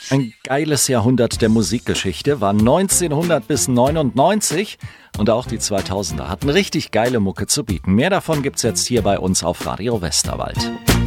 Ein geiles Jahrhundert der Musikgeschichte war 1900 bis 99 und auch die 2000er hatten richtig geile Mucke zu bieten. Mehr davon gibt's jetzt hier bei uns auf Radio Westerwald.